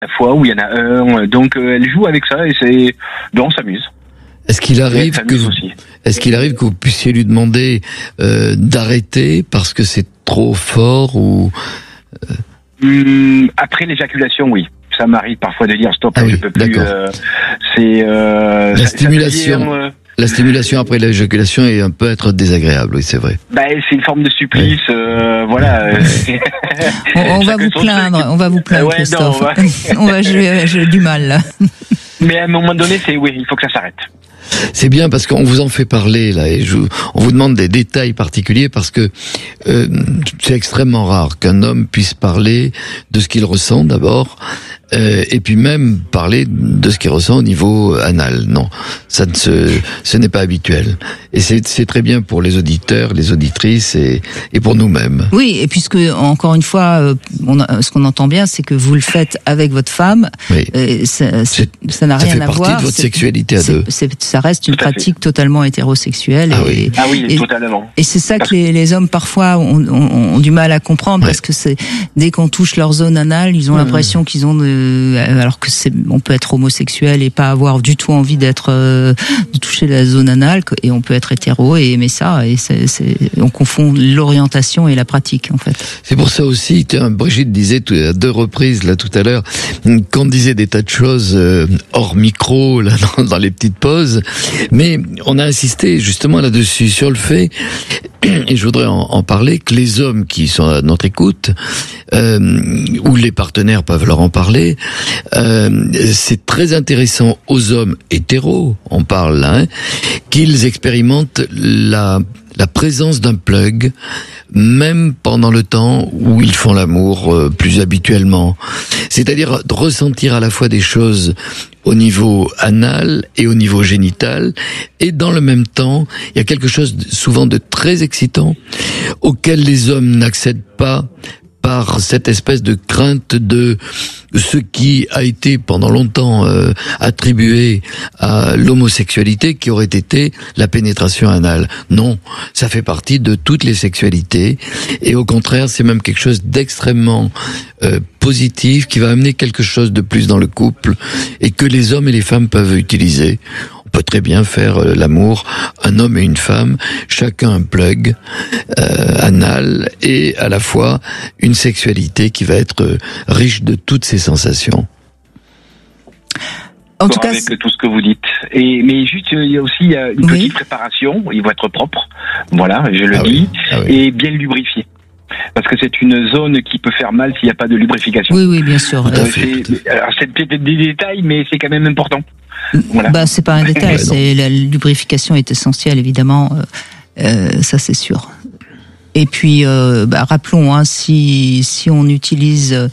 la fois où il y en a un. Donc elle joue avec ça et on s'amuse. Est-ce qu'il arrive que vous puissiez lui demander d'arrêter parce que c'est trop fort ou après l'éjaculation, oui. Ça m'arrive parfois de dire stop, je peux plus. La stimulation. La stimulation après l'éjaculation peut être désagréable, oui, c'est vrai. C'est une forme de supplice, voilà. On va vous plaindre, ouais, Christophe. Non, j'ai du mal, là. Mais à un moment donné, il faut que ça s'arrête. C'est bien parce qu'on vous en fait parler là et on vous demande des détails particuliers parce que c'est extrêmement rare qu'un homme puisse parler de ce qu'il ressent d'abord et puis même parler de ce qu'il ressent au niveau anal. Non, ce n'est pas habituel et c'est très bien pour les auditeurs, les auditrices et pour nous-mêmes. Oui, et puisque encore une fois, ce qu'on entend bien, c'est que vous le faites avec votre femme. Oui. Ça n'a rien à voir. Ça fait partie de votre sexualité à deux. Ça reste une pratique totalement hétérosexuelle. Oui, totalement. Et c'est ça que les hommes parfois ont du mal à comprendre parce que dès qu'on touche leur zone anale, ils ont l'impression qu'ils ont alors que on peut être homosexuel et pas avoir du tout envie de toucher la zone anale et on peut être hétéro et aimer ça et on confond l'orientation et la pratique en fait. C'est pour ça aussi, Brigitte disait à 2 reprises là tout à l'heure qu'on disait des tas de choses hors micro là dans les petites pauses. Mais on a insisté justement là-dessus, sur le fait, et je voudrais en parler, que les hommes qui sont à notre écoute, ou les partenaires peuvent leur en parler, c'est très intéressant aux hommes hétéros, on parle là, qu'ils expérimentent la présence d'un plug, même pendant le temps où ils font l'amour plus habituellement. C'est-à-dire de ressentir à la fois des choses au niveau anal et au niveau génital, et dans le même temps, il y a quelque chose souvent de très excitant auquel les hommes n'accèdent pas par cette espèce de crainte de ce qui a été pendant longtemps attribué à l'homosexualité, qui aurait été la pénétration anale. Non, ça fait partie de toutes les sexualités, et au contraire, c'est même quelque chose d'extrêmement positif, qui va amener quelque chose de plus dans le couple, et que les hommes et les femmes peuvent utiliser. On peut très bien faire l'amour, un homme et une femme, chacun un plug anal, et à la fois une sexualité qui va être riche de toutes ces sensations. En tout cas, avec tout ce que vous dites. Mais juste, il y a aussi une petite préparation. Il va être propre, voilà, je le dis, et bien lubrifié. Parce que c'est une zone qui peut faire mal s'il n'y a pas de lubrification. Oui, bien sûr. C'est peut-être des détails, mais c'est quand même important. Voilà. C'est pas un détail, la lubrification est essentielle, évidemment. Ça, c'est sûr. Et puis, rappelons, si on utilise,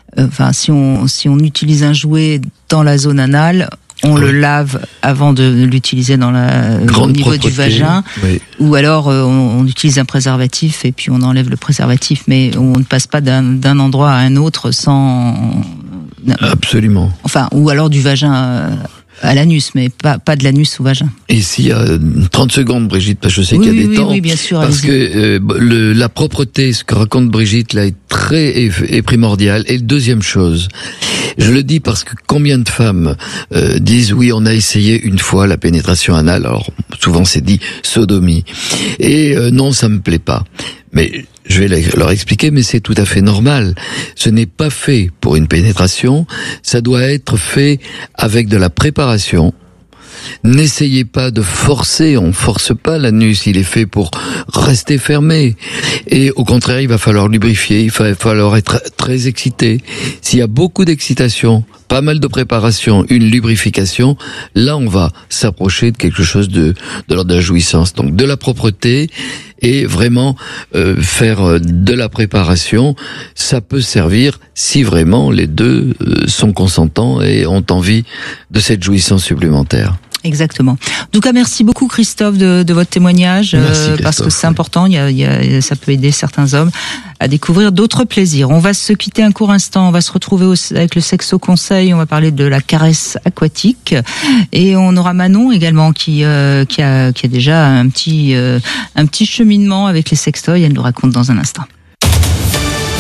si on utilise un jouet dans la zone anale, on le lave avant de l'utiliser au niveau du vagin, ou alors on utilise un préservatif et puis on enlève le préservatif, mais on ne passe pas d'un endroit à un autre sans... Absolument. Enfin, ou alors du vagin à l'anus, mais pas de l'anus au vagin. Et s'il y a 30 secondes, Brigitte, parce que je sais qu'il y a des temps. Oui, bien sûr. Parce que la propreté, ce que raconte Brigitte là, est primordial. Et deuxième chose, je le dis parce que combien de femmes disent oui, on a essayé une fois la pénétration anale. Alors souvent c'est dit sodomie. Et non, ça me plaît pas. Mais je vais leur expliquer, mais c'est tout à fait normal. Ce n'est pas fait pour une pénétration, ça doit être fait avec de la préparation. N'essayez pas de forcer, on force pas l'anus, il est fait pour rester fermé. Et au contraire, il va falloir lubrifier, il va falloir être très excité. S'il y a beaucoup d'excitation, pas mal de préparation, une lubrification, là on va s'approcher de quelque chose de l'ordre de la jouissance. Donc de la propreté et vraiment faire de la préparation, ça peut servir si vraiment les deux sont consentants et ont envie de cette jouissance supplémentaire. Exactement. En tout cas, merci beaucoup Christophe de votre témoignage, parce que c'est important. Ça peut aider certains hommes à découvrir d'autres plaisirs. On va se quitter un court instant. On va se retrouver avec le Sexo Conseil. On va parler de la caresse aquatique et on aura Manon également qui a déjà un petit cheminement avec les sextoys. Elle nous raconte dans un instant.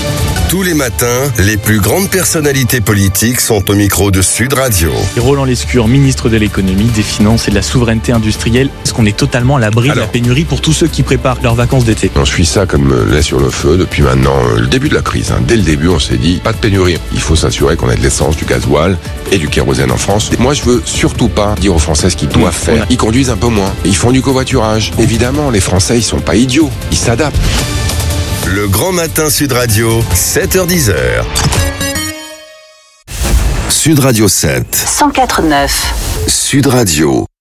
Tous les matins, les plus grandes personnalités politiques sont au micro de Sud Radio. Roland Lescure, ministre de l'économie, des finances et de la souveraineté industrielle. Est-ce qu'on est totalement à l'abri de la pénurie pour tous ceux qui préparent leurs vacances d'été? On suit ça comme lait sur le feu depuis maintenant le début de la crise. Dès le début, on s'est dit, pas de pénurie. Il faut s'assurer qu'on ait de l'essence, du gasoil et du kérosène en France. Moi, je veux surtout pas dire aux Français ce qu'ils doivent faire. Ils conduisent un peu moins. Ils font du covoiturage. Évidemment, les Français, ils sont pas idiots. Ils s'adaptent. Le Grand Matin Sud Radio, 7h-10h. Sud Radio 7. 104.9. Sud Radio.